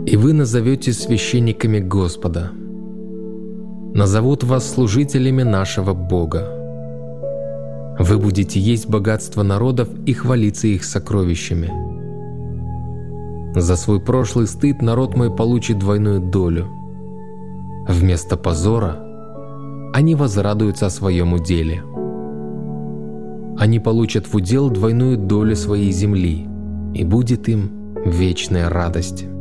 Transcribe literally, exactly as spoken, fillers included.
И вы назоветесь священниками Господа, назовут вас служителями нашего Бога. Вы будете есть богатство народов и хвалиться их сокровищами. За свой прошлый стыд народ мой получит двойную долю. Вместо позора они возрадуются о своем уделе. Они получат в удел двойную долю своей земли, и будет им вечная радость.